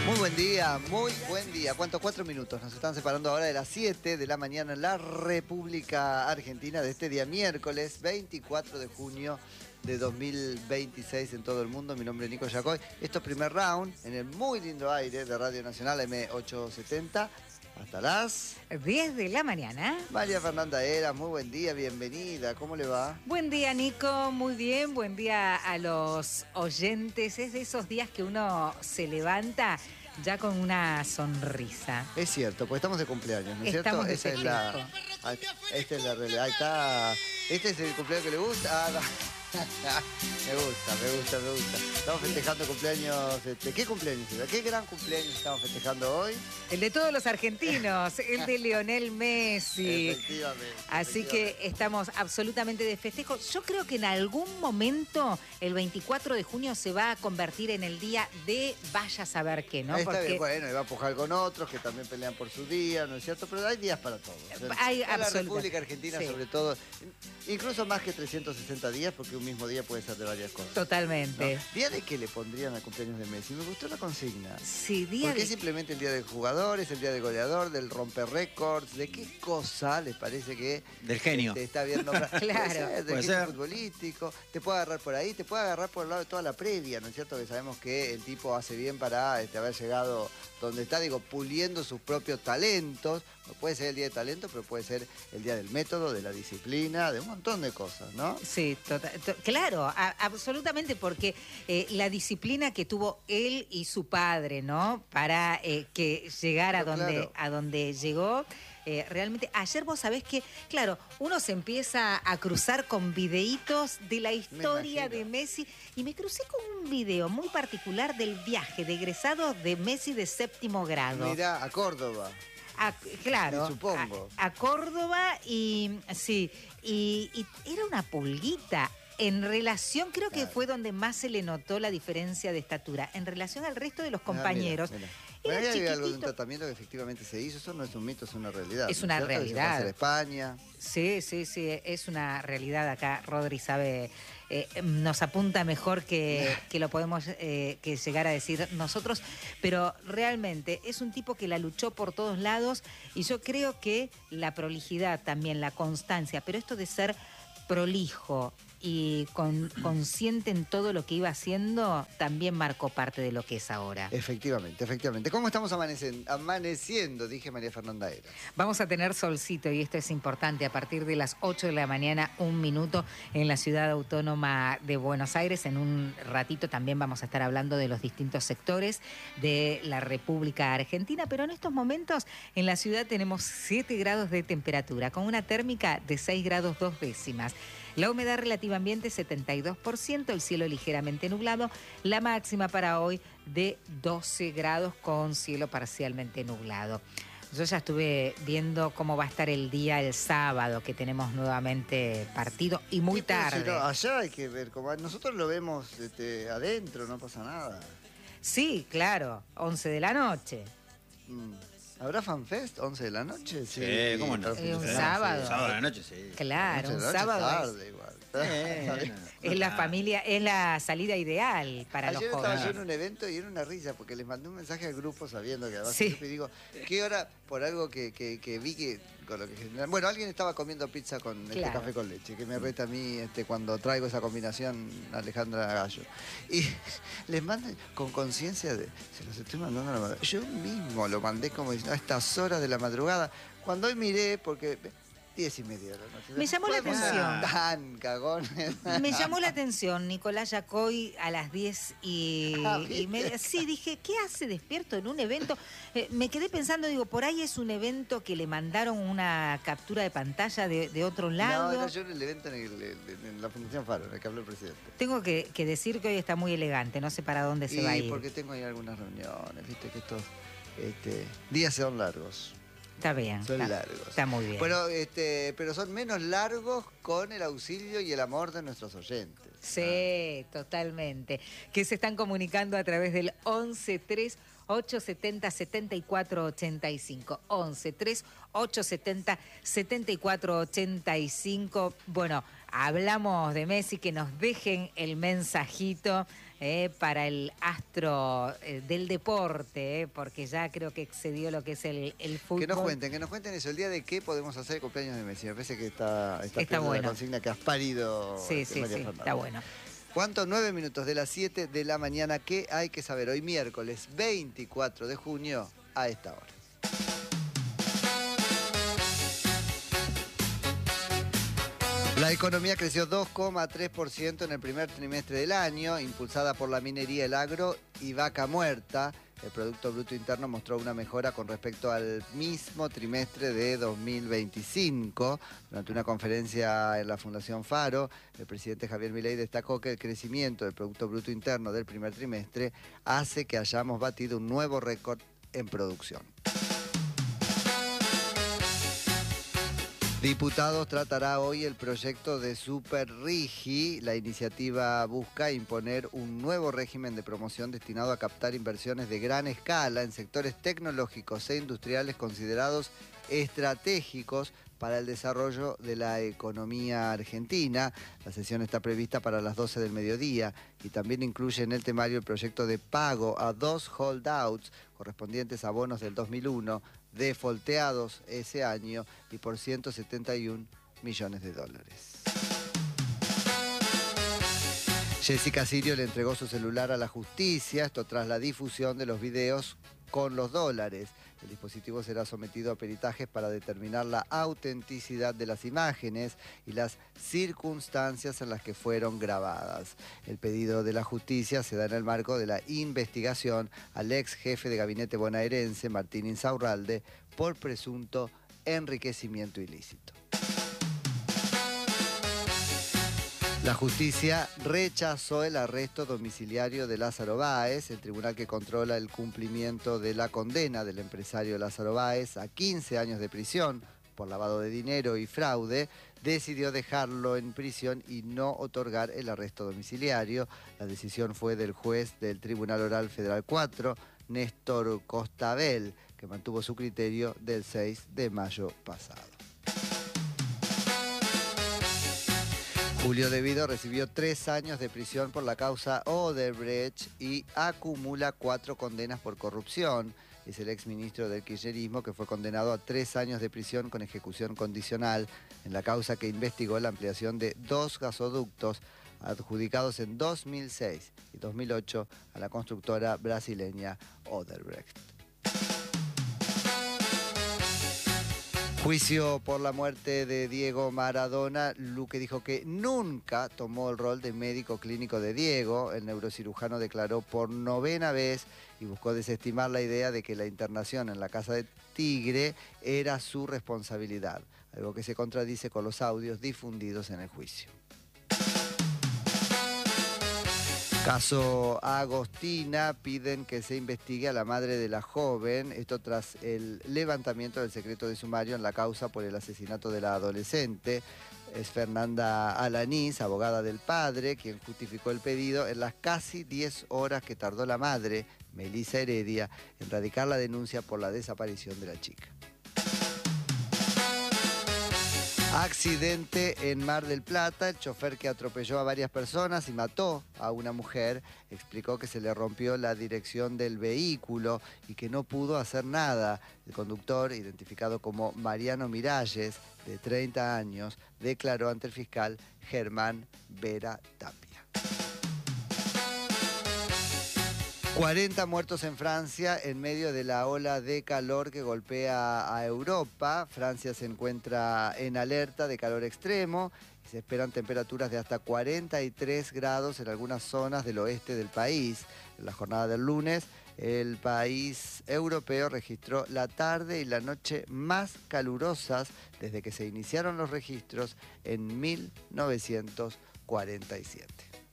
Muy buen día, muy buen día. ¿Cuántos? 4 minutos. Nos están separando ahora de las 7 de la mañana en la República Argentina de este día miércoles 24 de junio de 2026 en todo el mundo. Mi nombre es Nico Yacoy. Esto es primer round en el muy lindo aire de Radio Nacional M870. Hasta las 10 de la mañana. María Fernanda Eras, muy buen día, bienvenida. ¿Cómo le va? Buen día, Nico. Muy bien. Buen día a los oyentes. Es de esos días que uno se levanta ya con una sonrisa. Es cierto, pues estamos de cumpleaños, ¿no es Estamos cierto? de festejo. Esta es la realidad. Ahí está. ¿Este es el cumpleaños que le gusta? Ah, no. Me gusta. Estamos festejando cumpleaños. ¿Qué cumpleaños? ¿Qué gran cumpleaños estamos festejando hoy? El de todos los argentinos, el de Lionel Messi. Efectivamente. Así que estamos absolutamente de festejo. Yo creo que en algún momento el 24 de junio se va a convertir en el día de vaya a saber qué, ¿no? Está bien, bueno, y va a pujar con otros que también pelean por su día, ¿no es cierto? Pero hay días para todos. Hay en la República Argentina, sí. Sobre todo, incluso más que 360 días, porque un mismo día puede ser de varias cosas. Totalmente. ¿No? ¿Día de qué le pondrían al cumpleaños de Messi? Me gustó la consigna. Sí, día Porque de... es simplemente el día del jugador, es el día del goleador, del romper récords. ¿De qué cosa les parece que del genio te está viendo? Claro. Del genio futbolístico. Te puede agarrar por ahí, te puede agarrar por el lado de toda la previa, ¿no es cierto? Que sabemos que el tipo hace bien para haber llegado donde está, digo, puliendo sus propios talentos. No puede ser el día de talento, pero puede ser el día del método, de la disciplina, de un montón de cosas, ¿no? Sí, claro, absolutamente, porque la disciplina que tuvo él y su padre, ¿no? Para que llegara a donde llegó. Realmente, ayer vos sabés que, claro, uno se empieza a cruzar con videitos de la historia de Messi y me crucé con un video muy particular del viaje de egresados de Messi de 7º grado. Mirá, a Córdoba. Claro, supongo. A Córdoba y sí, y era una pulguita. En relación, creo que fue donde más se le notó la diferencia de estatura, en relación al resto de los compañeros. Mira. Hay algo de un tratamiento que efectivamente se hizo, eso no es un mito, es una realidad. Es una realidad. En España. Sí, es una realidad acá. Rodri sabe, nos apunta mejor que lo podemos que llegar a decir nosotros, pero realmente es un tipo que la luchó por todos lados y yo creo que la prolijidad también, la constancia, pero esto de ser prolijo y consciente en todo lo que iba haciendo, también marcó parte de lo que es ahora. Efectivamente. ¿Cómo estamos amaneciendo? Dije María Fernanda Eras. Vamos a tener solcito y esto es importante. A partir de las 8 de la mañana, 1 minuto en la ciudad autónoma de Buenos Aires. En un ratito también vamos a estar hablando de los distintos sectores de la República Argentina. Pero en estos momentos en la ciudad tenemos 7 grados de temperatura con una térmica de 6 grados 2 décimas. La humedad relativa ambiente 72%, el cielo ligeramente nublado, la máxima para hoy de 12 grados con cielo parcialmente nublado. Yo ya estuve viendo cómo va a estar el día el sábado, que tenemos nuevamente partido y muy tarde. Allá hay que ver, como nosotros lo vemos adentro, no pasa nada. Sí, claro, 11 de la noche. ¿Habrá FanFest 11 de la noche? Sí, ¿cómo no? Un sábado. Un sábado de la noche, sí. Claro, un sábado. Tarde, igual. Es la familia, es la salida ideal para los jóvenes. Ayer estaba yo en un evento y era una risa porque les mandé un mensaje al grupo sabiendo que además sí. Y digo, ¿qué hora? Por algo que vi que con lo que general. Bueno, alguien estaba comiendo pizza con café con leche, que me reta a mí cuando traigo esa combinación Alejandra Gallo. Y les mandé con conciencia de, se los estoy mandando a la madrugada. Yo mismo lo mandé como diciendo a estas horas de la madrugada. Cuando hoy miré, porque 10:30 de la noche. Me llamó la atención. Tan cagones. Me llamó la atención Nicolás Yacoy a las 10:30. Sí, dije, ¿qué hace despierto en un evento? Me quedé pensando, digo, por ahí es un evento que le mandaron una captura de pantalla de otro lado. No, era yo en el evento en la Fundación Faro, en el que habló el presidente. Tengo que decir que hoy está muy elegante, no sé para dónde se va a ir. Porque tengo ahí algunas reuniones, viste que estos días son largos. Está bien. Son largos. Está muy bien. Bueno, pero son menos largos con el auxilio y el amor de nuestros oyentes. Sí, totalmente. Que se están comunicando a través del 11-3 870 7485. 11-3 870 7485. Bueno, hablamos de Messi, que nos dejen el mensajito para el astro del deporte, porque ya creo que excedió lo que es el fútbol. Que nos cuenten eso. ¿El día de qué podemos hacer el cumpleaños de Messi? Me parece que está bueno. La consigna que has parido. Sí, está bueno. ¿Cuánto? 9 minutos de las 7 de la mañana. ¿Qué hay que saber hoy miércoles 24 de junio a esta hora? La economía creció 2,3% en el primer trimestre del año, impulsada por la minería, el agro y vaca muerta. El Producto Bruto Interno mostró una mejora con respecto al mismo trimestre de 2025. Durante una conferencia en la Fundación Faro, el presidente Javier Milei destacó que el crecimiento del Producto Bruto Interno del primer trimestre hace que hayamos batido un nuevo récord en producción. Diputados tratará hoy el proyecto de Superrigi. La iniciativa busca imponer un nuevo régimen de promoción destinado a captar inversiones de gran escala en sectores tecnológicos e industriales considerados estratégicos para el desarrollo de la economía argentina. La sesión está prevista para las 12 del mediodía y también incluye en el temario el proyecto de pago a 2 holdouts correspondientes a bonos del 2001, defolteados ese año y por 171 millones de dólares. Jessica Sirio le entregó su celular a la justicia, esto tras la difusión de los videos con los dólares. El dispositivo será sometido a peritajes para determinar la autenticidad de las imágenes y las circunstancias en las que fueron grabadas. El pedido de la justicia se da en el marco de la investigación al ex jefe de gabinete bonaerense, Martín Insaurralde, por presunto enriquecimiento ilícito. La justicia rechazó el arresto domiciliario de Lázaro Báez. El tribunal que controla el cumplimiento de la condena del empresario Lázaro Báez a 15 años de prisión por lavado de dinero y fraude, decidió dejarlo en prisión y no otorgar el arresto domiciliario. La decisión fue del juez del Tribunal Oral Federal 4, Néstor Costabel, que mantuvo su criterio del 6 de mayo pasado. Julio De Vido recibió 3 años de prisión por la causa Odebrecht y acumula 4 condenas por corrupción. Es el exministro del kirchnerismo que fue condenado a 3 años de prisión con ejecución condicional en la causa que investigó la ampliación de 2 gasoductos adjudicados en 2006 y 2008 a la constructora brasileña Odebrecht. Juicio por la muerte de Diego Maradona. Luque dijo que nunca tomó el rol de médico clínico de Diego. El neurocirujano declaró por 9ª vez y buscó desestimar la idea de que la internación en la Casa de Tigre era su responsabilidad, algo que se contradice con los audios difundidos en el juicio. Caso Agostina, piden que se investigue a la madre de la joven, esto tras el levantamiento del secreto de sumario en la causa por el asesinato de la adolescente. Es Fernanda Alanís, abogada del padre, quien justificó el pedido en las casi 10 horas que tardó la madre, Melissa Heredia, en radicar la denuncia por la desaparición de la chica. Accidente en Mar del Plata. El chofer que atropelló a varias personas y mató a una mujer explicó que se le rompió la dirección del vehículo y que no pudo hacer nada. El conductor, identificado como Mariano Miralles, de 30 años, declaró ante el fiscal Germán Vera Tapia. 40 muertos en Francia en medio de la ola de calor que golpea a Europa. Francia se encuentra en alerta de calor extremo y se esperan temperaturas de hasta 43 grados en algunas zonas del oeste del país. En la jornada del lunes, el país europeo registró la tarde y la noche más calurosas desde que se iniciaron los registros en 1947.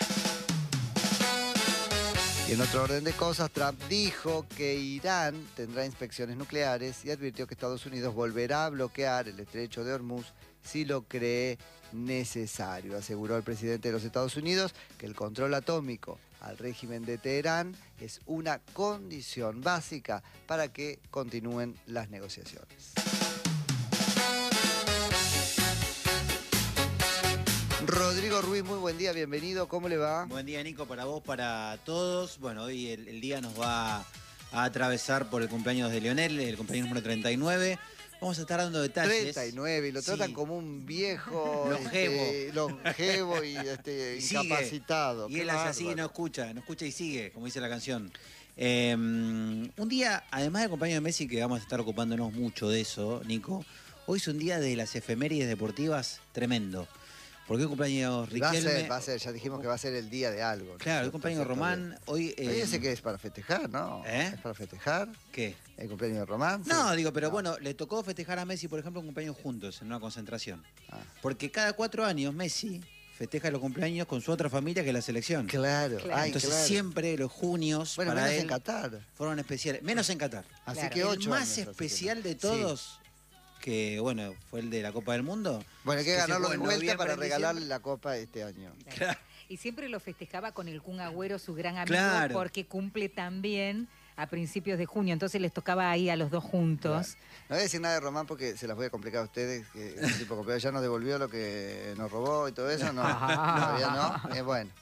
Y en otro orden de cosas, Trump dijo que Irán tendrá inspecciones nucleares y advirtió que Estados Unidos volverá a bloquear el estrecho de Hormuz si lo cree necesario. Aseguró el presidente de los Estados Unidos que el control atómico al régimen de Teherán es una condición básica para que continúen las negociaciones. Rodrigo Ruiz, muy buen día, bienvenido, ¿cómo le va? Buen día, Nico, para vos, para todos. Bueno, hoy el día nos va a atravesar por el cumpleaños de Lionel, el cumpleaños número 39. Vamos a estar dando detalles. 39, y lo tratan como un viejo longevo y incapacitado. Y él hace así, no escucha y sigue, como dice la canción. Un día, además del cumpleaños de Messi, que vamos a estar ocupándonos mucho de eso, Nico, hoy es un día de las efemérides deportivas tremendo. Porque hoy cumpleaños Riquelme... Va a ser, ya dijimos que va a ser el día de algo. Claro, el cumpleaños de Román, hoy... Ese que es para festejar, ¿no? ¿Es para festejar? ¿Qué? ¿El cumpleaños de Román? No, digo, pero bueno, le tocó festejar a Messi, por ejemplo, un cumpleaños juntos, en una concentración. Porque cada 4 años Messi festeja los cumpleaños con su otra familia que es la selección. Claro. Ay, entonces siempre los junios para menos él en Qatar. Fueron especiales. Menos en Qatar. Así que 8 El más especial de todos... que bueno, fue el de la Copa del Mundo. Bueno, hay que ganarlo de vuelta para regalarle la Copa este año. Claro. Y siempre lo festejaba con el Kun Agüero, su gran amigo, porque cumple también a principios de junio, entonces les tocaba ahí a los dos juntos. Claro. No voy a decir nada de Román porque se las voy a complicar a ustedes, que el tipo comprado ya nos devolvió lo que nos robó y todo eso, no, todavía no, bueno,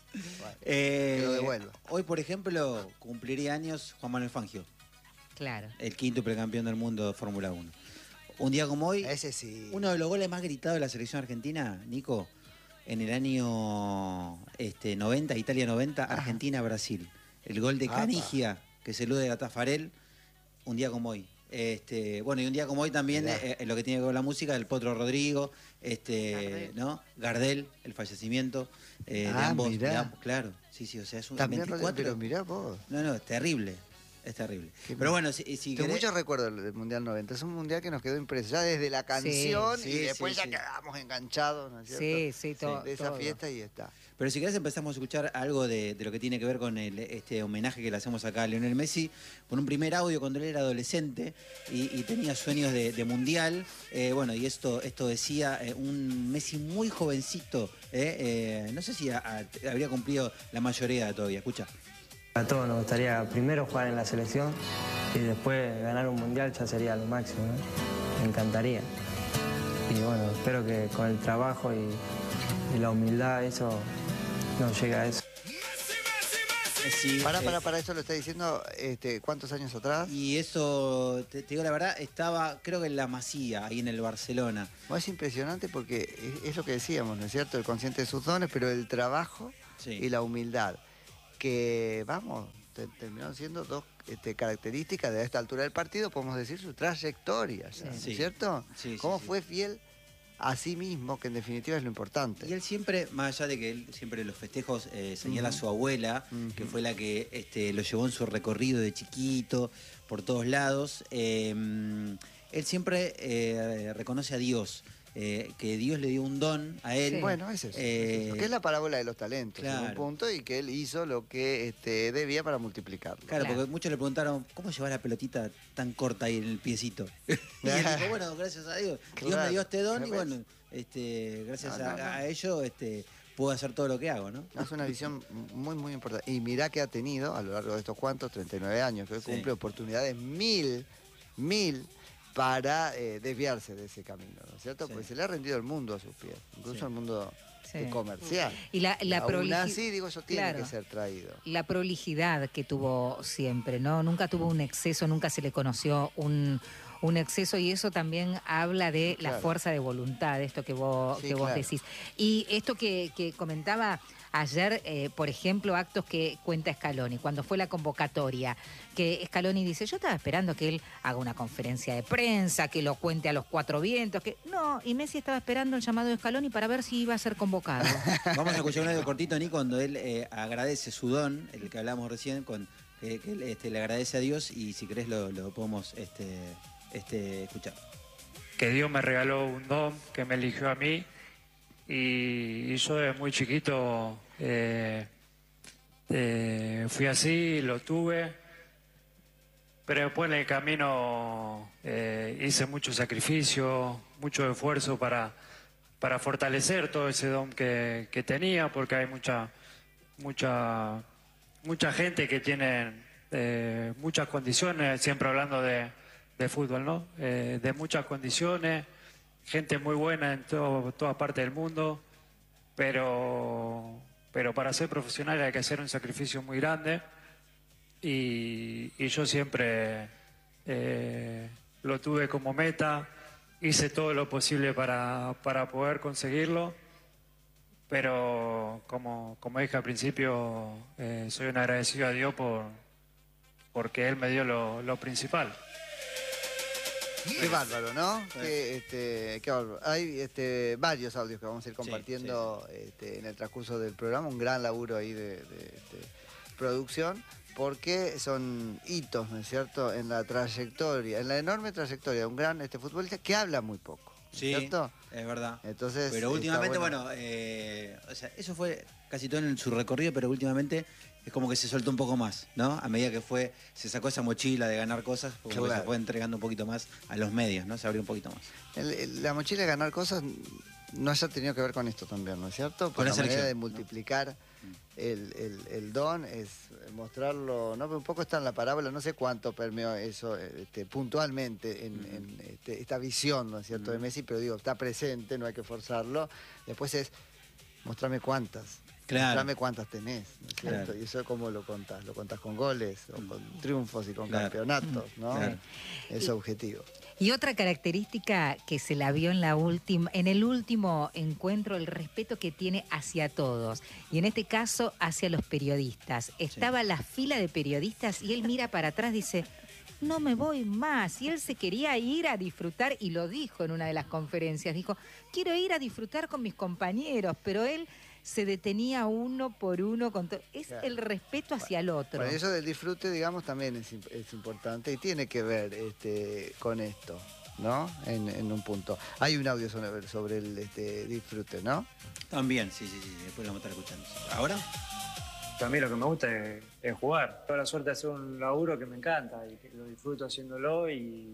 que lo devuelva. Hoy, por ejemplo, cumpliría años Juan Manuel Fangio. Claro. El quíntuple campeón del mundo de Fórmula 1. Un día como hoy, ese sí. Uno de los goles más gritados de la selección argentina, Nico, en el año 90, Italia 90, Argentina-Brasil. El gol de Canigia, que se elude a Tafarel, un día como hoy. Bueno, y un día como hoy también, lo que tiene que ver con la música, el Potro Rodrigo, Gardel. ¿No? Gardel, el fallecimiento de ambos. Claro, sí, o sea, es un también 24. Pero mirá vos. No, es terrible. Es terrible. Pero bueno, si tengo muchos recuerdos del Mundial 90. Es un Mundial que nos quedó impreso. Ya desde la canción y después ya quedamos enganchados, ¿no es cierto? Sí, todo. De esa fiesta y está. Pero si querés empezamos a escuchar algo de lo que tiene que ver con este homenaje que le hacemos acá a Lionel Messi, con un primer audio cuando él era adolescente y tenía sueños de Mundial. Bueno, y esto decía un Messi muy jovencito. No sé si habría cumplido la mayoría todavía. Escucha. A todos nos gustaría primero jugar en la selección y después ganar un mundial ya sería lo máximo, ¿no? Me encantaría. Y bueno, espero que con el trabajo y la humildad eso nos llegue a eso. Sí, para eso lo está diciendo ¿cuántos años atrás? Y eso, te digo la verdad, estaba creo que en la Masía, ahí en el Barcelona. Es impresionante porque es lo que decíamos, ¿no es cierto? El consciente de sus dones, pero el trabajo y la humildad. Que, vamos, terminaron siendo dos características de esta altura del partido, podemos decir su trayectoria, ¿no es cierto? Cómo fue fiel a sí mismo, que en definitiva es lo importante. Y él siempre, más allá de que él siempre en los festejos señala a su abuela, que fue la que lo llevó en su recorrido de chiquito, por todos lados, él siempre reconoce a Dios. Que Dios le dio un don a él. Bueno, es eso. Que es la parábola de los talentos, en un punto, y que él hizo lo que debía para multiplicarlo. Claro, porque muchos le preguntaron, ¿cómo llevar la pelotita tan corta ahí en el piecito? Y él dijo, bueno, gracias a Dios. Dios me dio este don y bueno, gracias a ello puedo hacer todo lo que hago, ¿no? Es una visión muy, muy importante. Y mirá que ha tenido, a lo largo de estos 39 años, que hoy cumple oportunidades mil, para desviarse de ese camino, ¿no es cierto? Porque se le ha rendido el mundo a sus pies, incluso el mundo comercial. Y la prolijidad, así, digo, eso tiene que ser traído. La prolijidad que tuvo siempre, ¿no? Nunca tuvo un exceso, nunca se le conoció un exceso, y eso también habla de la fuerza de voluntad, esto que vos decís. Y esto que comentaba ayer, por ejemplo, actos que cuenta Scaloni, cuando fue la convocatoria, que Scaloni dice, yo estaba esperando que él haga una conferencia de prensa, que lo cuente a los 4 vientos, no, y Messi estaba esperando el llamado de Scaloni para ver si iba a ser convocado. Vamos a escuchar un audio cortito, Nico, cuando él agradece su don, el que hablamos recién, que él le agradece a Dios, y si querés lo podemos escuchar. Que Dios me regaló un don, que me eligió a mí, y yo desde muy chiquito fui así, lo tuve, pero después en el camino hice mucho sacrificio, mucho esfuerzo para fortalecer todo ese don que tenía, porque hay mucha gente que tiene muchas condiciones, siempre hablando de fútbol, ¿no? De muchas condiciones, gente muy buena en toda parte del mundo, pero para ser profesional hay que hacer un sacrificio muy grande y yo siempre lo tuve como meta, hice todo lo posible para poder conseguirlo, pero como dije al principio, soy un agradecido a Dios porque Él me dio lo principal. Qué bárbaro, ¿no? Qué bárbaro. Hay varios audios que vamos a ir compartiendo en el transcurso del programa. Un gran laburo ahí de producción, porque son hitos, ¿no es cierto?, en la trayectoria, en la enorme trayectoria de un gran futbolista que habla muy poco, ¿no es cierto? Es verdad. Entonces, pero últimamente, o sea, eso fue casi todo en su recorrido, pero últimamente es como que se soltó un poco más, ¿no? A medida que se sacó esa mochila de ganar cosas, como que se fue entregando un poquito más a los medios, ¿no? Se abrió un poquito más. La mochila de ganar cosas no haya tenido que ver con esto también, ¿no es cierto? Con la manera selección, de multiplicar el don es mostrarlo, ¿no? Un poco está en la parábola, no sé cuánto permeó eso puntualmente en esta visión, ¿no es cierto?, de Messi, pero digo, está presente, no hay que forzarlo. Después es, mostrame cuántas. Claro. Mostrame cuántas tenés, ¿no es cierto? Claro. Y eso cómo lo contás con goles, o con triunfos y con campeonatos, ¿no? Claro. Es objetivo. Y otra característica que se la vio en el último encuentro, el respeto que tiene hacia todos, y en este caso hacia los periodistas. Estaba la fila de periodistas y él mira para atrás y dice, no me voy más. Y él se quería ir a disfrutar, y lo dijo en una de las conferencias, dijo, quiero ir a disfrutar con mis compañeros, pero él se detenía uno por uno. Es el respeto hacia el otro. Bueno, eso del disfrute, digamos, también es importante y tiene que ver con esto, ¿no? En un punto. Hay un audio sobre el disfrute, ¿no? También, sí, después lo vamos a estar escuchando. ¿Ahora? A mí lo que me gusta es jugar. Tengo la suerte de hacer un laburo que me encanta y que lo disfruto haciéndolo y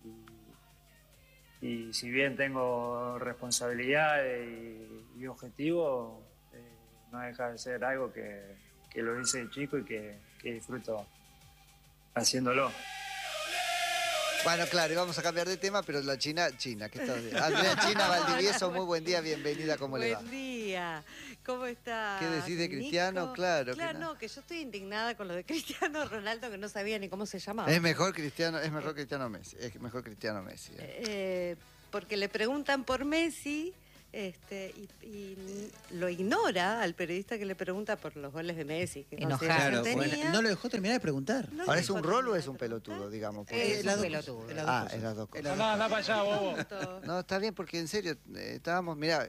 si bien tengo responsabilidades y objetivos, no deja de ser algo que lo hice de chico y que disfruto haciéndolo. Bueno, claro, y vamos a cambiar de tema, pero la China, ¿qué tal? Andrea China Valdivieso, muy buen día, bienvenida, ¿cómo le va? Buen día, ¿cómo está? ¿Qué decís de Cristiano? Nico? Claro. No, que yo estoy indignada con lo de Cristiano Ronaldo, que no sabía ni cómo se llamaba. Es mejor Cristiano Messi, Porque le preguntan por Messi, y lo ignora al periodista que le pregunta por los goles de Messi. Que Enojado. Claro, bueno, no lo dejó terminar de preguntar. No ¿Ahora lo es un dejó rol o terminar es un de pelotudo, preguntar. digamos? Es las un dos pelotudo. cosas, es las dos cosas. Es las dos cosas. Anda para allá, bobo. No, está bien, porque en serio, estábamos, mirá,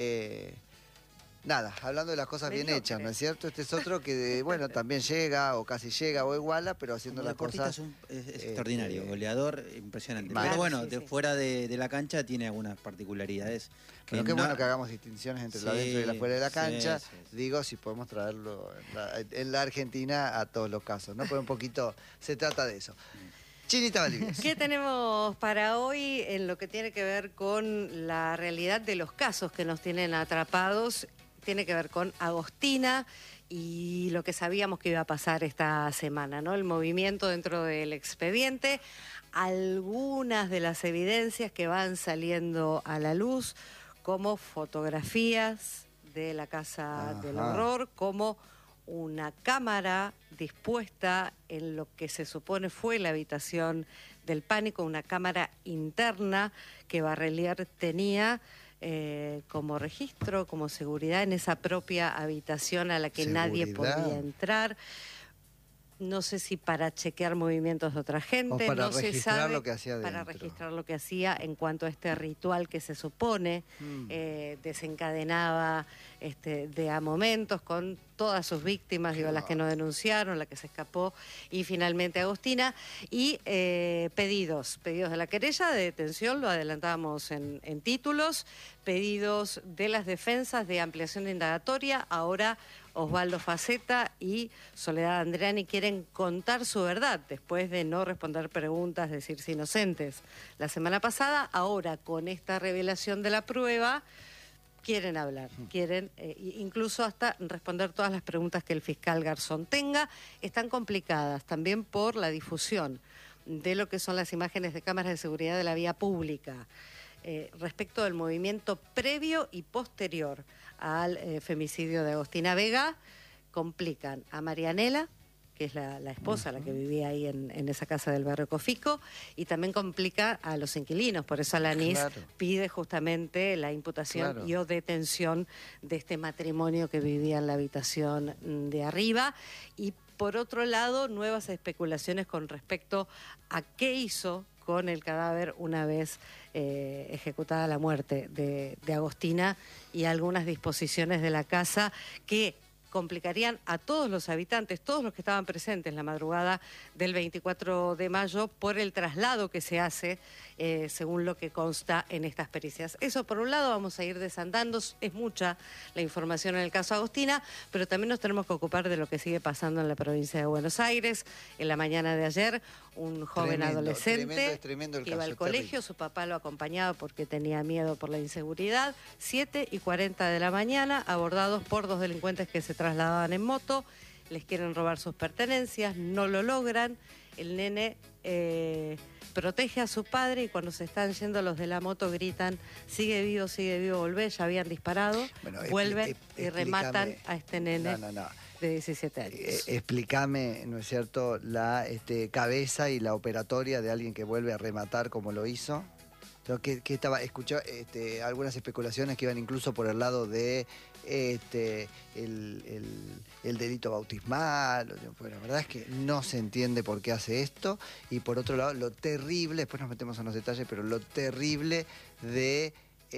nada, hablando de las cosas bien Mediocre. hechas, ¿no es cierto? Este es otro que, bueno, también llega o casi llega o iguala, pero haciendo Como las deportista cosas... es extraordinario, goleador, impresionante. Claro, Pero bueno, sí. fuera de la cancha tiene algunas particularidades. Pero qué bueno que hagamos distinciones entre la dentro y la fuera de la cancha. Sí. Digo, si podemos traerlo en la Argentina a todos los casos, ¿no? Porque un poquito se trata de eso. Chinita Valdivieso. ¿Qué tenemos para hoy en lo que tiene que ver con la realidad de los casos que nos tienen atrapados? Tiene que ver con Agostina y lo que sabíamos que iba a pasar esta semana, ¿no? El movimiento dentro del expediente, algunas de las evidencias que van saliendo a la luz, como fotografías de la Casa del Horror, como una cámara dispuesta en lo que se supone fue la habitación del pánico, una cámara interna que Barrelier tenía como registro, como seguridad en esa propia habitación a la que nadie podía entrar. No sé si para chequear movimientos de otra gente, O para no se registrar sabe, lo que hacía para dentro. registrar lo que hacía en cuanto a este ritual que se supone desencadenaba de a momentos con todas sus víctimas, digo, las que no denunciaron, la que se escapó y finalmente Agostina. Y pedidos de la querella de detención, lo adelantábamos en títulos, pedidos de las defensas de ampliación indagatoria. Ahora Osvaldo Faceta y Soledad Andreani quieren contar su verdad después de no responder preguntas, decirse inocentes la semana pasada. Ahora, con esta revelación de la prueba, quieren hablar, quieren incluso hasta responder todas las preguntas que el fiscal Garzón tenga. Están complicadas también por la difusión de lo que son las imágenes de cámaras de seguridad de la vía pública. Respecto del movimiento previo y posterior al femicidio de Agostina Vega, complican a Marianela, que es la esposa, la que vivía ahí en esa casa del barrio Cofico, y también complica a los inquilinos. Por eso Alanis pide justamente la imputación y o detención de este matrimonio que vivía en la habitación de arriba. Y por otro lado, nuevas especulaciones con respecto a qué hizo con el cadáver una vez ejecutada la muerte de Agostina, y algunas disposiciones de la casa que complicarían a todos los habitantes, todos los que estaban presentes la madrugada del 24 de mayo por el traslado que se hace, según lo que consta en estas pericias. Eso por un lado, vamos a ir desandando, es mucha la información en el caso Agostina, pero también nos tenemos que ocupar de lo que sigue pasando en la provincia de Buenos Aires. En la mañana de ayer, un joven adolescente tremendo el que iba caso, al colegio, terrible. su papá lo acompañaba porque tenía miedo por la inseguridad, 7:40 de la mañana, abordados por dos delincuentes que se trasladaban en moto, les quieren robar sus pertenencias, no lo logran, el nene protege a su padre y cuando se están yendo los de la moto gritan, sigue vivo, volvé, ya habían disparado, Bueno, vuelven y rematan a este nene de 17 años. Explícame, ¿no es cierto?, la cabeza y la operatoria de alguien que vuelve a rematar como lo hizo. Que estaba, escuché algunas especulaciones que iban incluso por el lado de el delito bautismal. Bueno, la verdad es que no se entiende por qué hace esto. Y por otro lado, lo terrible, después nos metemos en los detalles, pero lo terrible de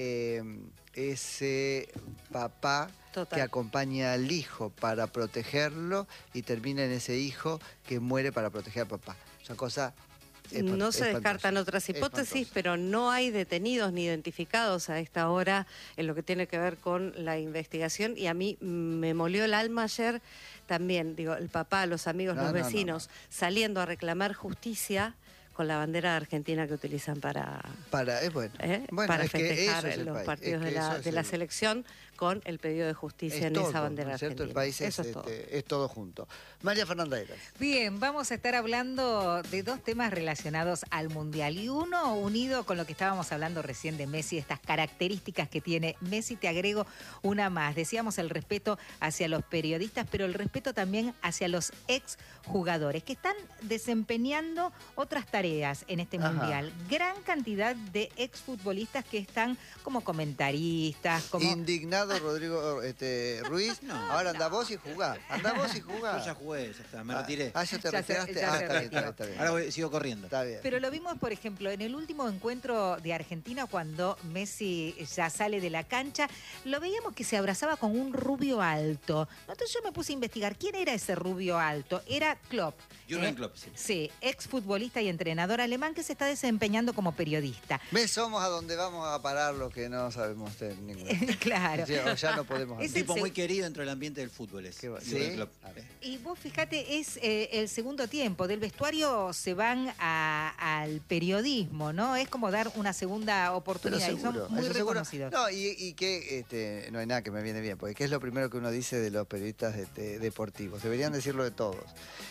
ese papá que acompaña al hijo para protegerlo y termina en ese hijo que muere para proteger al papá. Son cosas... No se descartan otras hipótesis, pero no hay detenidos ni identificados a esta hora en lo que tiene que ver con la investigación. Y a mí me molió el alma ayer también, digo, el papá, los amigos, los vecinos, saliendo a reclamar justicia con la bandera argentina que utilizan para festejar los partidos de la selección, con el pedido de justicia en esa bandera argentina. El país es todo junto. María Fernanda Eras. Bien, vamos a estar hablando de dos temas relacionados al Mundial y uno unido con lo que estábamos hablando recién de Messi, estas características que tiene Messi. Te agrego una más. Decíamos el respeto hacia los periodistas, pero el respeto también hacia los exjugadores que están desempeñando otras tareas en este Mundial. Gran cantidad de exfutbolistas que están como comentaristas, como... Indignado Rodrigo Ruiz. Ahora anda vos y jugá. Yo ya jugué, ya está, me retiré. Ya te retiraste. Está bien. Ahora sigo corriendo. Está bien. Pero lo vimos, por ejemplo, en el último encuentro de Argentina, cuando Messi ya sale de la cancha, lo veíamos que se abrazaba con un rubio alto. Entonces yo me puse a investigar quién era ese rubio alto. Era Klopp. Jürgen Klopp, sí. Sí, exfutbolista y entrenador alemán que se está desempeñando como periodista. Somos a donde vamos a parar los que no sabemos ninguno. Claro. Ya no podemos. Es un tipo muy querido dentro del ambiente del fútbol. ¿Sí? Y vos fíjate, es el segundo tiempo. Del vestuario se van al periodismo, ¿no? Es como dar una segunda oportunidad. Seguro, y son muy reconocidos. No, y que no hay nada que me viene bien, porque ¿qué es lo primero que uno dice de los periodistas deportivos? Deberían decirlo de todos.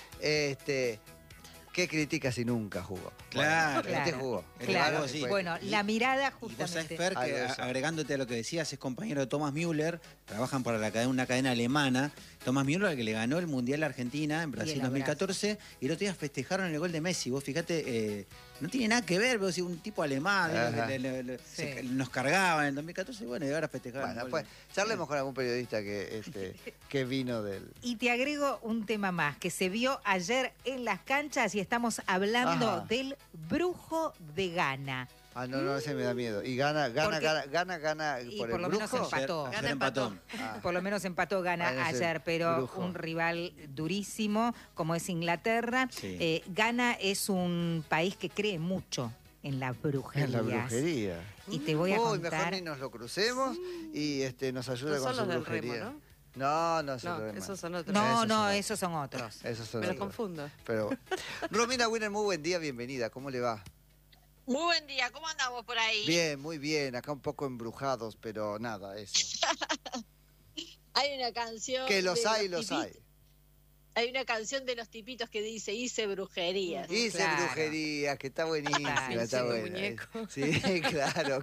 ¿Qué critica si nunca jugó? Claro, Jugó. Claro, sí. Bueno, la mirada Y vos justamente. sabés, Fer, que agregándote a lo que decías, es compañero de Thomas Müller, trabajan para una cadena alemana. Thomas Müller, que le ganó el Mundial a Argentina en Brasil 2014, y el otro día festejaron el gol de Messi. Vos fíjate, no tiene nada que ver, vos, un tipo alemán, nos cargaban en el 2014, bueno, y ahora festejaron. Bueno, pues charlemos con algún periodista que vino del... Y te agrego un tema más, que se vio ayer en las canchas y estamos hablando del Brujo de Ghana. No, ese me da miedo. Y gana y por lo menos empató. Por lo menos empató Ghana ayer, pero un rival durísimo como es Inglaterra. Sí. Ghana es un país que cree mucho en la brujería. En la brujería. Y te voy a contar... Mejor ni nos lo crucemos y nos ayuda con su brujería. Remo, ¿no? Esos son otros. Esos son otros. Me los confundo. Pero Romina Winner, muy buen día, bienvenida. ¿Cómo le va? Muy buen día, ¿cómo andamos por ahí? Bien, muy bien, acá un poco embrujados, pero nada, eso. Hay una canción... Que los hay. Hay una canción de Los Tipitos que dice, hice brujerías. Hice Claro. brujerías, que está buenísima, Claro, está sí, buena. muñeco. Sí, claro.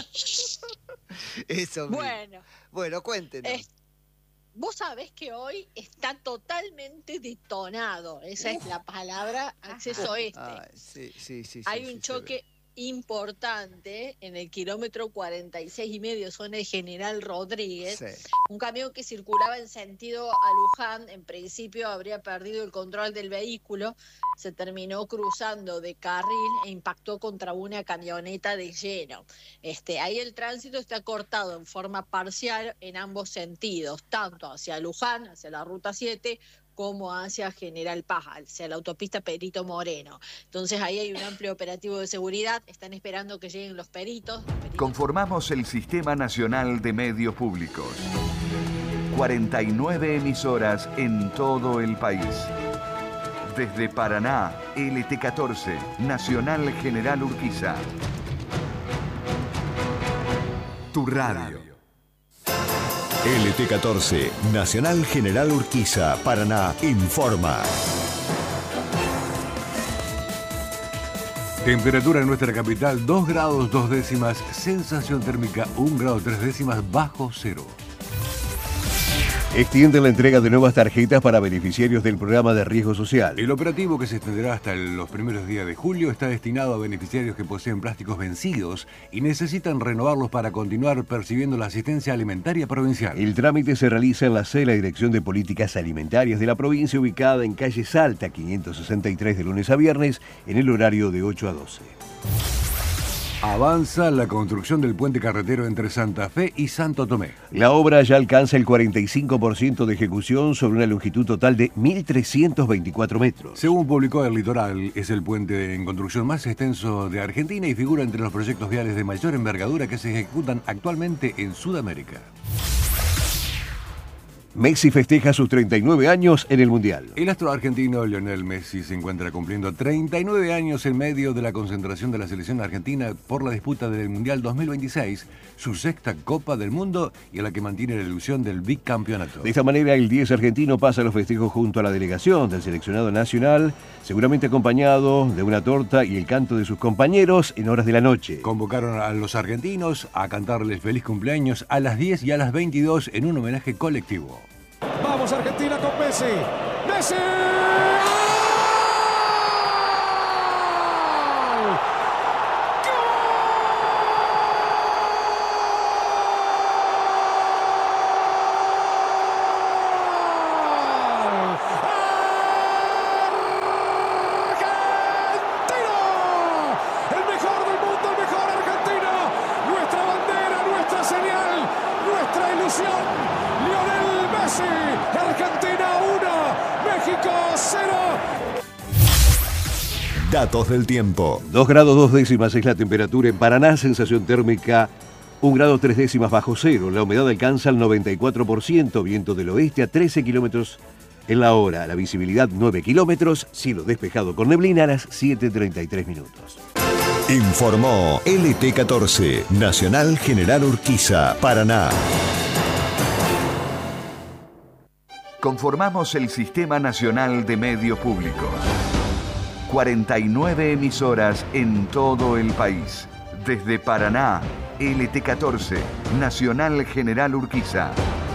Eso mismo. Bueno, cuéntenos. Vos sabés que hoy está totalmente detonado. Esa es la palabra, acceso oeste. Ay, sí, Hay sí, un se choque importante en el kilómetro 46,5, zona de General Rodríguez. ve. Sí. Un camión que circulaba en sentido a Luján, en principio habría perdido el control del vehículo, se terminó cruzando de carril e impactó contra una camioneta de lleno. Ahí el tránsito está cortado en forma parcial en ambos sentidos, tanto hacia Luján, hacia la ruta 7, como hacia General Paz, hacia la autopista Perito Moreno. Entonces ahí hay un amplio operativo de seguridad, están esperando que lleguen los peritos. Conformamos el Sistema Nacional de Medios Públicos. 49 emisoras en todo el país. Desde Paraná, LT14, Nacional General Urquiza. Tu radio. LT14, Nacional General Urquiza, Paraná, informa. Temperatura en nuestra capital, 2 grados 2 décimas, sensación térmica 1 grado 3 décimas, bajo cero. Extiende la entrega de nuevas tarjetas para beneficiarios del programa de riesgo social. El operativo, que se extenderá hasta los primeros días de julio, está destinado a beneficiarios que poseen plásticos vencidos y necesitan renovarlos para continuar percibiendo la asistencia alimentaria provincial. El trámite se realiza en la sede de la Dirección de Políticas Alimentarias de la provincia, ubicada en calle Salta, 563, de lunes a viernes, en el horario de 8 a 12. Avanza la construcción del puente carretero entre Santa Fe y Santo Tomé. La obra ya alcanza el 45% de ejecución sobre una longitud total de 1.324 metros. Según publicó El Litoral, es el puente en construcción más extenso de Argentina y figura entre los proyectos viales de mayor envergadura que se ejecutan actualmente en Sudamérica. Messi festeja sus 39 años en el Mundial. El astro argentino Lionel Messi se encuentra cumpliendo 39 años en medio de la concentración de la selección argentina por la disputa del Mundial 2026, su sexta Copa del Mundo y a la que mantiene la ilusión del bicampeonato. De esta manera, el 10 argentino pasa a los festejos junto a la delegación del seleccionado nacional, seguramente acompañado de una torta y el canto de sus compañeros en horas de la noche. Convocaron a los argentinos a cantarles feliz cumpleaños a las 10 y a las 22 en un homenaje colectivo. Vamos Argentina con Messi. ¡Messi! Datos del tiempo. 2 grados 2 décimas es la temperatura en Paraná, sensación térmica 1 grado 3 décimas bajo cero. La humedad alcanza el 94%, viento del oeste a 13 kilómetros en la hora. La visibilidad 9 kilómetros, cielo despejado con neblina a las 7:33 minutos. Informó LT14, Nacional General Urquiza, Paraná. Conformamos el Sistema Nacional de Medios Públicos. 49 emisoras en todo el país. Desde Paraná, LT14, Nacional General Urquiza.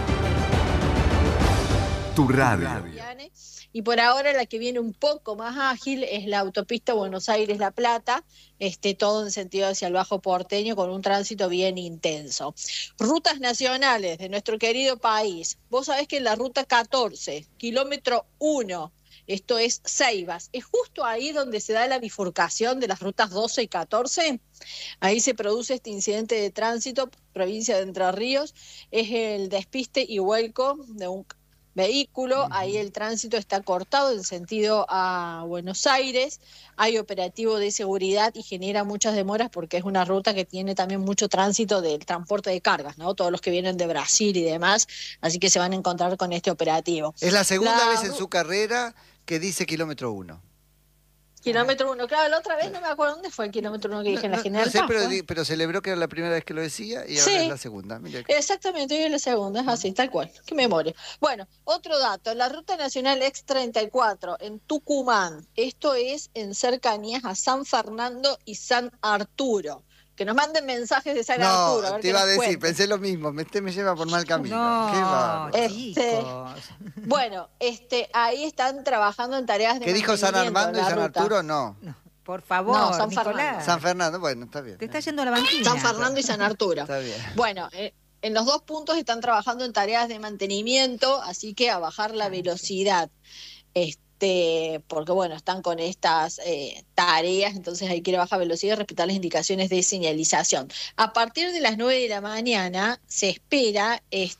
Tu radio. Y por ahora la que viene un poco más ágil es la autopista Buenos Aires-La Plata, todo en sentido hacia el Bajo Porteño, con un tránsito bien intenso. Rutas nacionales de nuestro querido país. Vos sabés que en la ruta 14, kilómetro 1, esto es Ceibas, es justo ahí donde se da la bifurcación de las rutas 12 y 14. Ahí se produce este incidente de tránsito, provincia de Entre Ríos. Es el despiste y vuelco de un vehículo. Ahí el tránsito está cortado en sentido a Buenos Aires. Hay operativo de seguridad y genera muchas demoras porque es una ruta que tiene también mucho tránsito del transporte de cargas, ¿no? Todos los que vienen de Brasil y demás, así que se van a encontrar con este operativo. Es la segunda vez en su carrera que dice kilómetro 1. Kilómetro 1, claro, la otra vez no me acuerdo dónde fue el kilómetro 1 que dije en la General No sé, Paz, pero celebró que era la primera vez que lo decía y ahora es la segunda. Mira que... Exactamente, hoy es la segunda, es así, tal cual. Qué memoria. Bueno, otro dato, la Ruta Nacional X34 en Tucumán, esto es en cercanías a San Fernando y San Arturo. Que nos manden mensajes de San Arturo. A ver te iba a decir, cuenten. pensé lo mismo, me lleva por mal camino. Qué bárbaro. Bueno, ahí están trabajando en tareas de ¿Qué dijo San Armando y San ruta. Arturo? No. Por favor, no, San Nicolás. Fernando. San Fernando, bueno, está bien. Te está yendo la banquina. San Fernando y San Arturo. Está bien. Bueno, en los dos puntos están trabajando en tareas de mantenimiento, así que a bajar la velocidad. Porque bueno, están con estas tareas, entonces hay que ir a baja velocidad y respetar las indicaciones de señalización. A partir de las 9 de la mañana se espera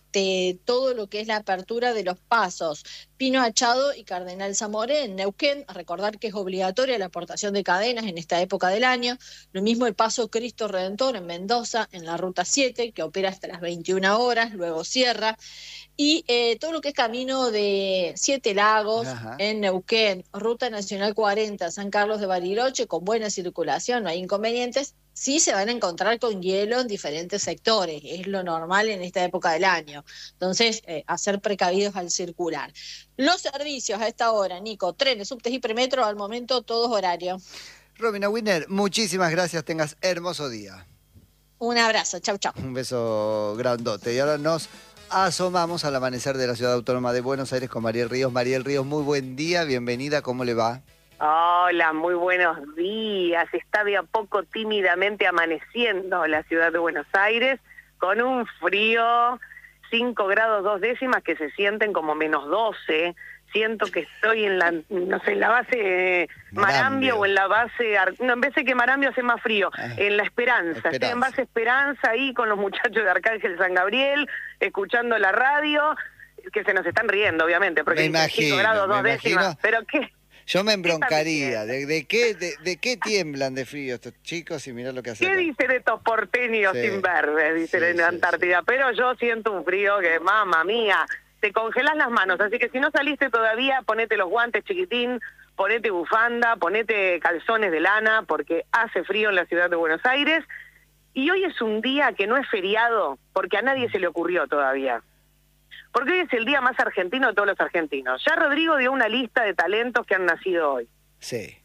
todo lo que es la apertura de los pasos Pino Achado y Cardenal Zamoré en Neuquén. A recordar que es obligatoria la aportación de cadenas en esta época del año. Lo mismo el paso Cristo Redentor en Mendoza, en la Ruta 7, que opera hasta las 21 horas, luego cierra. Y todo lo que es camino de Siete Lagos, en Neuquén, Ruta Nacional 40, San Carlos de Bariloche, con buena circulación, no hay inconvenientes. Sí se van a encontrar con hielo en diferentes sectores, es lo normal en esta época del año. Entonces, a ser precavidos al circular. Los servicios a esta hora, Nico, trenes, subtes y premetro, al momento todos horarios. Romina Winner, muchísimas gracias, tengas hermoso día. Un abrazo, chau, chau. Un beso grandote. Y ahora nos asomamos al amanecer de la Ciudad Autónoma de Buenos Aires con Mariel Ríos. Mariel Ríos, muy buen día, bienvenida, ¿cómo le va? Hola, muy buenos días. Está de a poco tímidamente amaneciendo la ciudad de Buenos Aires con un frío, 5 grados 2 décimas que se sienten como menos 12. Siento que estoy en la, no sé, en la base Marambio o en la base, no, en vez de que Marambio hace más frío, en la Esperanza. Estoy en base Esperanza ahí con los muchachos de Arcángel San Gabriel, escuchando la radio, que se nos están riendo, obviamente, porque 5 grados 2 décimas, pero ¿qué? Yo me embroncaría. ¿De qué tiemblan de frío estos chicos? Y mirá lo que hacen. ¿Qué dicen estos porteños sin verde? Dicen en Antártida. Pero yo siento un frío que, mamma mía, te congelas las manos. Así que si no saliste todavía, ponete los guantes, chiquitín, ponete bufanda, ponete calzones de lana, porque hace frío en la ciudad de Buenos Aires. Y hoy es un día que no es feriado, porque a nadie se le ocurrió todavía. Porque hoy es el día más argentino de todos los argentinos. Ya Rodrigo dio una lista de talentos que han nacido hoy. Sí.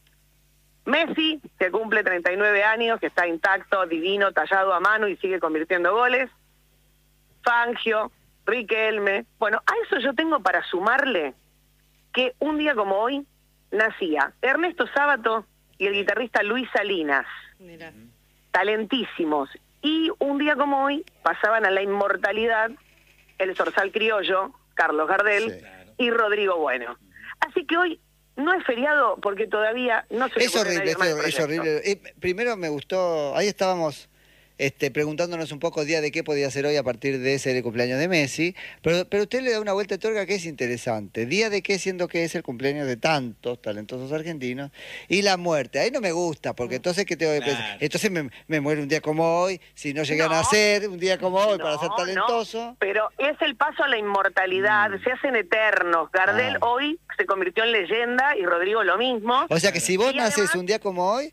Messi, que cumple 39 años, que está intacto, divino, tallado a mano y sigue convirtiendo goles. Fangio, Riquelme. Bueno, a eso yo tengo para sumarle que un día como hoy nacía Ernesto Sábato y el guitarrista Luis Salinas. Mira. Talentísimos. Y un día como hoy pasaban a la inmortalidad el zorzal criollo, Carlos Gardel, y Rodrigo Bueno. Así que hoy no es feriado porque todavía no se... Es horrible, es horrible. Primero me gustó, ahí estábamos preguntándonos un poco día de qué podía ser hoy a partir de ese cumpleaños de Messi, pero usted le da una vuelta de tuerca que es interesante. Día de qué, siendo que es el cumpleaños de tantos talentosos argentinos, y la muerte. Ahí no me gusta, porque entonces ¿qué tengo que pensar? Entonces me muero un día como hoy, si no llegué a nacer un día como hoy para ser talentoso. No, pero es el paso a la inmortalidad, se hacen eternos. Gardel hoy se convirtió en leyenda y Rodrigo lo mismo. O sea que si vos nacés un día como hoy,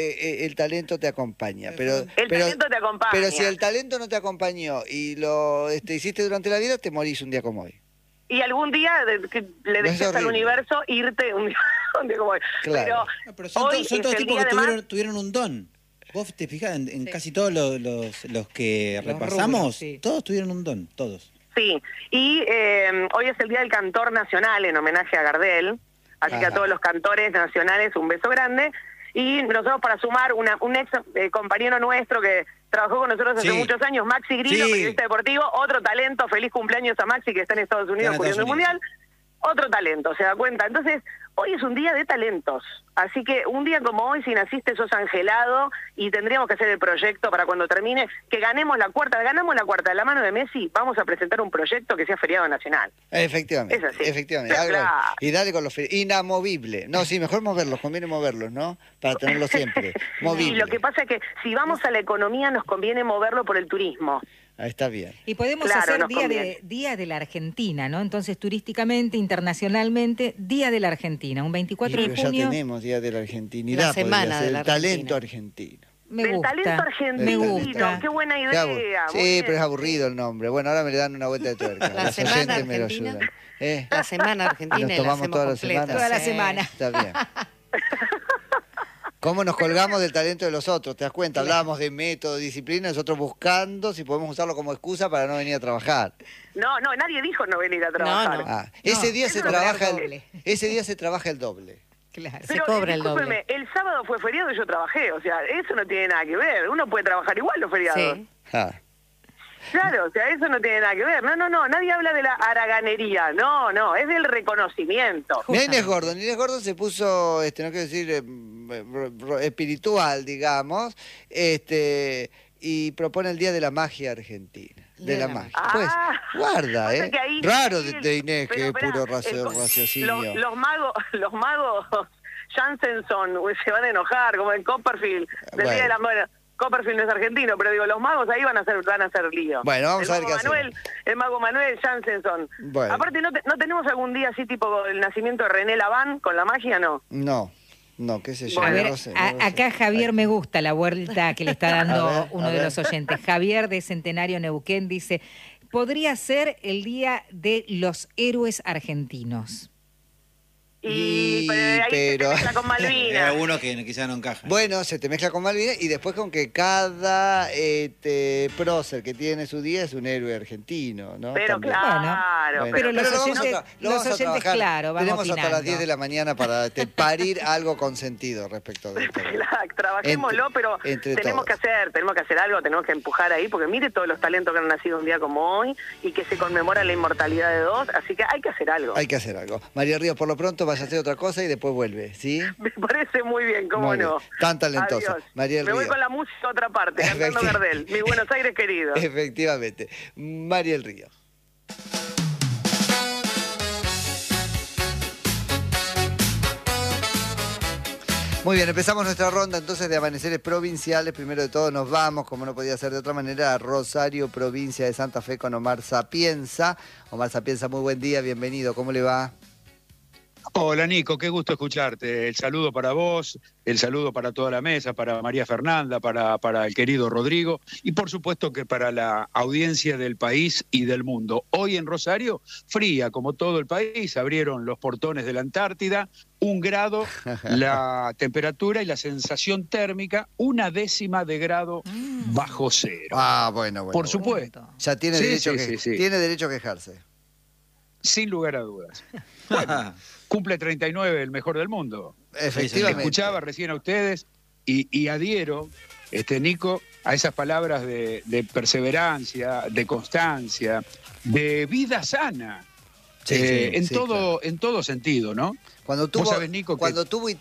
el talento te acompaña, talento te acompaña. Pero si el talento no te acompañó y lo hiciste durante la vida, te morís un día como hoy. Y algún día le dejes al universo irte un día como hoy. Claro. Pero son todos tipos que tuvieron un don. Vos te fijás en casi todos los que repasamos, todos tuvieron un don, todos. Sí, y hoy es el Día del Cantor Nacional en homenaje a Gardel, así que a todos los cantores nacionales un beso grande. Y nosotros, para sumar, un ex compañero nuestro que trabajó con nosotros hace muchos años, Maxi Grillo, periodista deportivo, otro talento, feliz cumpleaños a Maxi que está en Estados Unidos cubriendo el Mundial, otro talento, ¿se da cuenta? Entonces, hoy es un día de talentos, así que un día como hoy, si naciste, sos angelado y tendríamos que hacer el proyecto para cuando termine, que ganamos la cuarta de la mano de Messi, vamos a presentar un proyecto que sea feriado nacional. Efectivamente, es así. Efectivamente. Claro. Y dale con los inamovible. No, sí, mejor moverlos, conviene moverlos, ¿no? Para tenerlos siempre. Movible. Y lo que pasa es que si vamos a la economía nos conviene moverlo por el turismo. Está bien. Y podemos hacer día de la Argentina, ¿no? Entonces, turísticamente, internacionalmente, Día de la Argentina, un 24 de junio. Ya tenemos Día de la Argentinidad, la semana del talento argentino. Del talento argentino, qué buena idea. Sí, pero es aburrido el nombre. Bueno, ahora me le dan una vuelta de tuerca. La semana argentina. Me lo ayudan. La semana argentina. Nos tomamos toda la semana. Toda la semana. Está bien. ¿Cómo nos colgamos del talento de los otros? ¿Te das cuenta? Hablábamos de método, disciplina, nosotros buscando si podemos usarlo como excusa para no venir a trabajar. No, nadie dijo no venir a trabajar. Ah, ese día se trabaja el doble. Claro, pero, se cobra el doble. El sábado fue feriado y yo trabajé, o sea, eso no tiene nada que ver. Uno puede trabajar igual los feriados. Sí. Claro, o sea, eso no tiene nada que ver. No, nadie habla de la haraganería. No, es del reconocimiento. Inés Gordon se puso, no quiero decir espiritual, digamos, y propone el Día de la Magia argentina. De la magia. Pues, guarda, raro de Inés, que es puro raciocinio. Los magos Jansenson se van a enojar, como en Copperfield, del Día de la Magia. Copperfield no es argentino, pero digo, los magos ahí van a hacer lío. Bueno, vamos a ver qué hacemos. El mago Manuel Jansenson. Bueno. Aparte, ¿no tenemos algún día así tipo el nacimiento de René Laván con la magia, no? No, qué sé yo. A ver, acá Javier me gusta la vuelta que le está dando uno de los oyentes. Javier de Centenario Neuquén dice, podría ser el Día de los Héroes Argentinos. Pero se te mezcla con Malvinas. Hay algunos que quizás no encajan. Bueno, se te mezcla con Malvinas y después con que cada prócer que tiene su día es un héroe argentino, ¿no? Pero también. claro. Bueno, pero los oyentes, claro, vamos tenemos opinando. hasta las 10 de la mañana para parir algo con sentido respecto de esto. Trabajémoslo, pero tenemos que hacer algo, tenemos que empujar ahí, porque mire todos los talentos que han nacido un día como hoy y que se conmemora la inmortalidad de dos, así que hay que hacer algo. María Ríos, por lo pronto vaya a hacer otra cosa y después vuelve, ¿sí? Me parece muy bien, cómo muy no. Bien. Tan talentosa. Adiós. María Me voy Ríos. con la música a otra parte, cantando Gardel, mi Buenos Aires querido. Efectivamente. María del Río. Muy bien, empezamos nuestra ronda entonces de amaneceres provinciales. Primero de todo nos vamos, como no podía ser de otra manera, a Rosario, provincia de Santa Fe, con Omar Sapienza. Omar Sapienza, muy buen día, bienvenido, ¿cómo le va? Hola Nico, qué gusto escucharte. El saludo para vos, el saludo para toda la mesa, para María Fernanda, para el querido Rodrigo y por supuesto que para la audiencia del país y del mundo. Hoy en Rosario, fría como todo el país, abrieron los portones de la Antártida, 1 grado la temperatura y la sensación térmica, 1/10 de grado bajo cero. Ah, bueno. Por supuesto. Ya tiene tiene derecho a quejarse. Sin lugar a dudas. Bueno, cumple 39 el mejor del mundo. Efectivamente. Escuchaba recién a ustedes y adhiero, Nico, a esas palabras de perseverancia, de constancia, de vida sana. En todo sentido, ¿no? Cuando tuvo, ¿Vos sabés, Nico, cuando tuvo